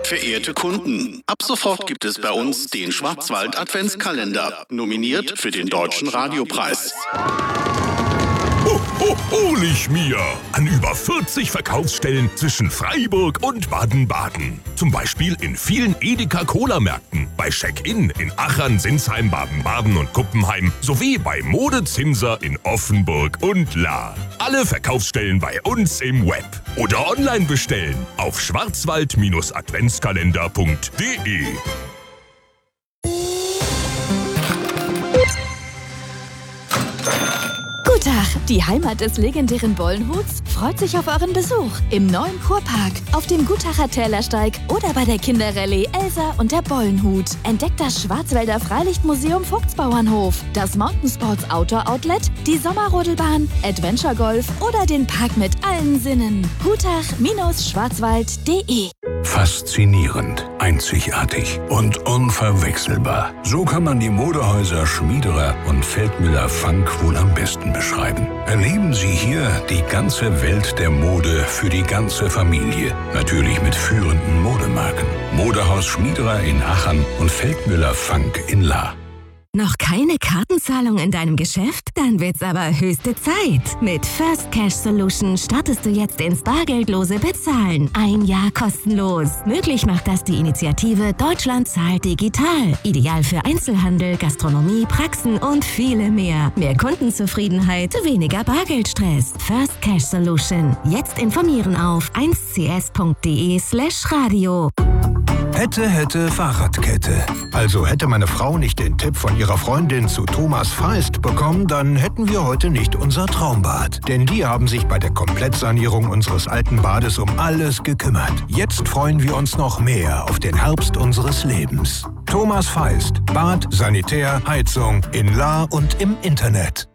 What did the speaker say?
Verehrte Kunden, ab sofort gibt es bei uns den Schwarzwald Adventskalender, nominiert für den Deutschen Radiopreis. Hol ich mir! An über 40 Verkaufsstellen zwischen Freiburg und Baden-Baden. Zum Beispiel in vielen Edeka-Cola-Märkten, bei Check-In in Achern, Sinsheim, Baden-Baden und Kuppenheim sowie bei Mode Zimser in Offenburg und Lahr. Alle Verkaufsstellen bei uns im Web. Oder online bestellen auf schwarzwald-adventskalender.de. Guten Tag, die Heimat des legendären Bollenhuts freut sich auf euren Besuch im neuen Kurpark, auf dem Gutacher Tälersteig oder bei der Kinderrallye Elsa und der Bollenhut. Entdeckt das Schwarzwälder Freilichtmuseum Vogtsbauernhof, das Mountainsports Outdoor Outlet, die Sommerrodelbahn, Adventure Golf oder den Park mit allen Sinnen. Gutach-schwarzwald.de. Faszinierend, einzigartig und unverwechselbar. So kann man die Modehäuser Schmiederer und Feldmüller Funk wohl am besten beschreiben. Erleben Sie hier die ganze Welt der Mode für die ganze Familie. Natürlich mit führenden Modemarken. Modehaus Schmiederer in Aachen und Feldmüller Funk in Lahr. Noch keine Kartenzahlung in deinem Geschäft? Dann wird's aber höchste Zeit. Mit First Cash Solution startest du jetzt ins bargeldlose Bezahlen. 1 Jahr kostenlos. Möglich macht das die Initiative Deutschland zahlt digital. Ideal für Einzelhandel, Gastronomie, Praxen und viele mehr. Mehr Kundenzufriedenheit, weniger Bargeldstress. First Cash Solution. Jetzt informieren auf 1cs.de/radio. Hätte Fahrradkette. Also hätte meine Frau nicht den Tipp von ihrer Freundin zu Thomas Feist bekommen, dann hätten wir heute nicht unser Traumbad. Denn die haben sich bei der Komplettsanierung unseres alten Bades um alles gekümmert. Jetzt freuen wir uns noch mehr auf den Herbst unseres Lebens. Thomas Feist. Bad, Sanitär, Heizung in Lahr und im Internet.